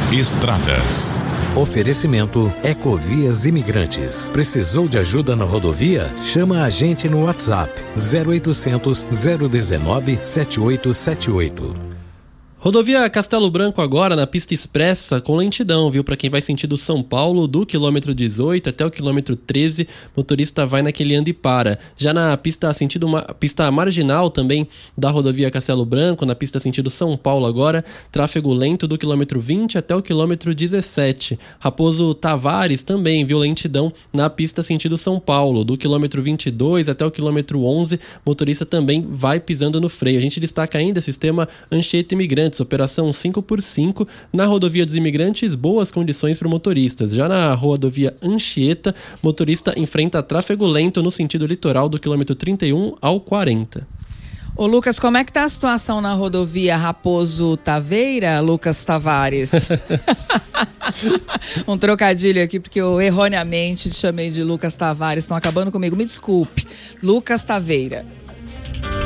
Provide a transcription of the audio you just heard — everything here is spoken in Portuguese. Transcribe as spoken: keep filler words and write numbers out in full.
Estradas. Oferecimento Ecovias Imigrantes. Precisou de ajuda na rodovia? Chama a gente no WhatsApp zero oitocentos, zero um nove, sete oito sete oito. Rodovia Castelo Branco agora na pista expressa com lentidão, viu? Para quem vai sentido São Paulo, do quilômetro dezoito até o quilômetro treze, motorista vai naquele anda e para. Já na pista sentido uma, pista marginal também da rodovia Castelo Branco, na pista sentido São Paulo agora, tráfego lento do quilômetro vinte até o quilômetro dezessete. Raposo Tavares também, viu? Lentidão na pista sentido São Paulo, do quilômetro vinte e dois até o quilômetro onze, motorista também vai pisando no freio. A gente destaca ainda sistema Anchieta Imigrantes, operação cinco por cinco, na rodovia dos imigrantes, boas condições para motoristas. Já na rodovia Anchieta, motorista enfrenta tráfego lento no sentido litoral do quilômetro trinta e um ao quarenta. Ô Lucas, como é que tá a situação na rodovia Raposo Taveira, Lucas Tavares? Um trocadilho aqui, porque eu erroneamente te chamei de Lucas Tavares, estão acabando comigo, me desculpe. Lucas Taveira.